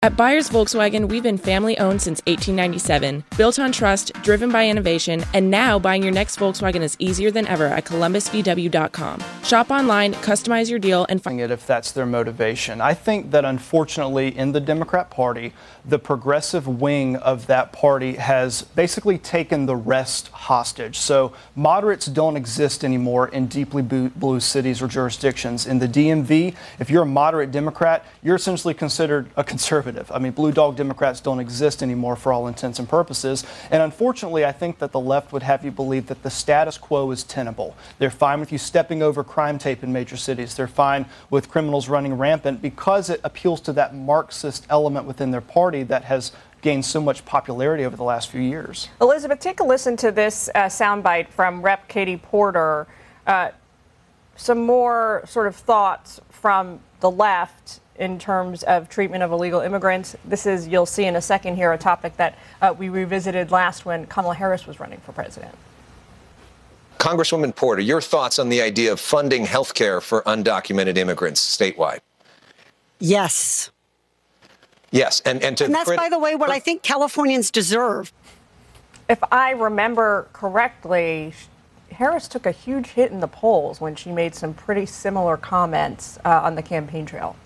At Byers Volkswagen, we've been family-owned since 1897, built on trust, driven by innovation, and now buying your next Volkswagen is easier than ever at ColumbusVW.com. Shop online, customize your deal, and find it if that's their motivation. I think that unfortunately in the Democrat Party, the progressive wing of that party has basically taken the rest hostage. So moderates don't exist anymore in deeply blue cities or jurisdictions. In the DMV, if you're a moderate Democrat, you're essentially considered a conservative. I mean, blue dog Democrats don't exist anymore for all intents and purposes. And unfortunately, I think that the left would have you believe that the status quo is tenable. They're fine with you stepping over crime tape in major cities. They're fine with criminals running rampant because it appeals to that Marxist element within their party that has gained so much popularity over the last few years. Elizabeth, take a listen to this soundbite from Rep. Katie Porter. Some more sort of thoughts from the left in terms of treatment of illegal immigrants. This is, you'll see in a second here, a topic that we revisited last when Kamala Harris was running for president. Congresswoman Porter, your thoughts on the idea of funding health care for undocumented immigrants statewide? Yes. Yes, and that's, by the way, what I think Californians deserve. If I remember correctly, Harris took a huge hit in the polls when she made some pretty similar comments on the campaign trail.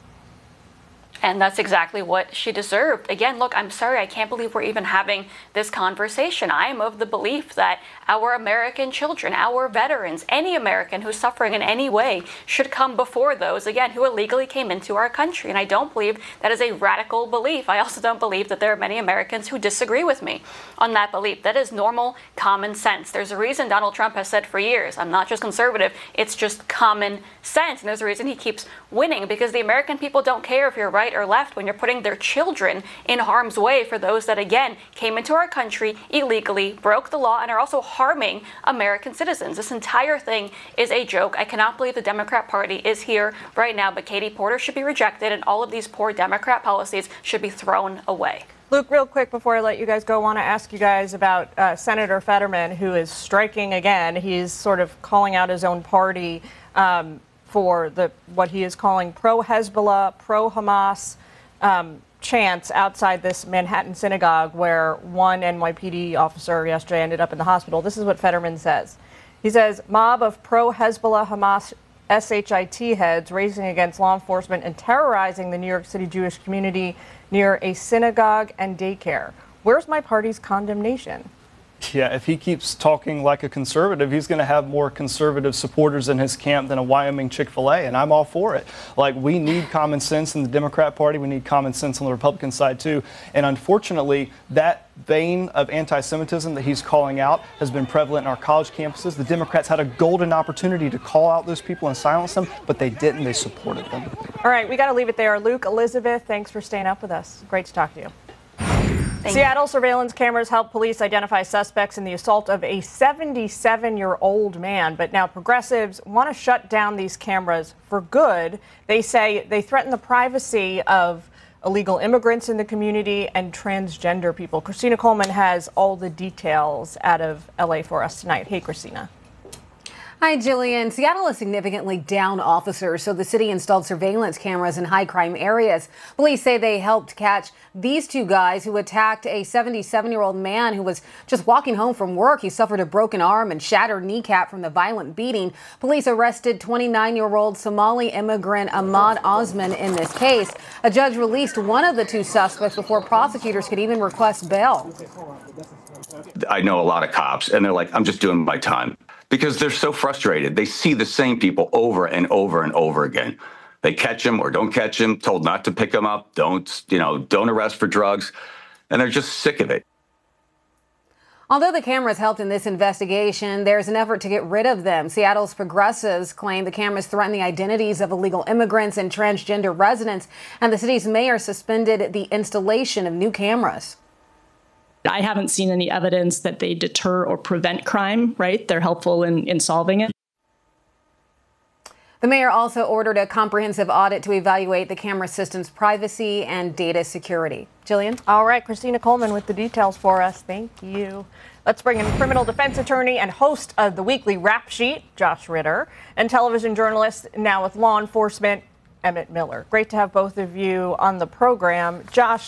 And that's exactly what she deserved. Again, look, I'm sorry, I can't believe we're even having this conversation. I am of the belief that our American children, our veterans, any American who's suffering in any way should come before those, again, who illegally came into our country. And I don't believe that is a radical belief. I also don't believe that there are many Americans who disagree with me on that belief. That is normal common sense. There's a reason Donald Trump has said for years, I'm not just conservative, it's just common sense. And there's a reason he keeps winning, because the American people don't care if you're right or left when you're putting their children in harm's way for those that, again, came into our country illegally, broke the law, and are also harming American citizens. This entire thing is a joke. I cannot believe the Democrat Party is here right now, but Katie Porter should be rejected, and all of these poor Democrat policies should be thrown away. Luke, real quick before I let you guys go, I want to ask you guys about Senator Fetterman, who is striking again. He's sort of calling out his own party for what he is calling pro-Hezbollah, pro-Hamas chants outside this Manhattan synagogue where one NYPD officer yesterday ended up in the hospital. This is what Fetterman says. He says, mob of pro-Hezbollah Hamas SHIT heads racing against law enforcement and terrorizing the New York City Jewish community near a synagogue and daycare. Where's my party's condemnation? Yeah, if he keeps talking like a conservative, he's going to have more conservative supporters in his camp than a Wyoming Chick-fil-A, and I'm all for it. Like, we need common sense in the Democrat Party. We need common sense on the Republican side, too. And unfortunately, that vein of anti-Semitism that he's calling out has been prevalent in our college campuses. The Democrats had a golden opportunity to call out those people and silence them, but they didn't. They supported them. All right, we got to leave it there. Luke, Elizabeth, thanks for staying up with us. Great to talk to you. Seattle surveillance cameras help police identify suspects in the assault of a 77-year-old man. But now progressives want to shut down these cameras for good. They say they threaten the privacy of illegal immigrants in the community and transgender people. Christina Coleman has all the details out of L.A. for us tonight. Hey, Christina. Hi, Jillian. Seattle is significantly down officers, so the city installed surveillance cameras in high-crime areas. Police say they helped catch these two guys who attacked a 77-year-old man who was just walking home from work. He suffered a broken arm and shattered kneecap from the violent beating. Police arrested 29-year-old Somali immigrant Ahmad Osman in this case. A judge released one of the two suspects before prosecutors could even request bail. I know a lot of cops, and they're like, I'm just doing my time. Because they're so frustrated. They see the same people over and over and over again. They catch them or don't catch them, told not to pick them up, don't arrest for drugs, and they're just sick of it. Although the cameras helped in this investigation, there's an effort to get rid of them. Seattle's progressives claim the cameras threaten the identities of illegal immigrants and transgender residents, and the city's mayor suspended the installation of new cameras. I haven't seen any evidence that they deter or prevent crime, right? They're helpful in solving it. The mayor also ordered a comprehensive audit to evaluate the camera system's privacy and data security. Jillian? All right, Christina Coleman with the details for us. Thank you. Let's bring in criminal defense attorney and host of the weekly Rap Sheet, Josh Ritter, and television journalist now with law enforcement, Emmett Miller. Great to have both of you on the program. Josh,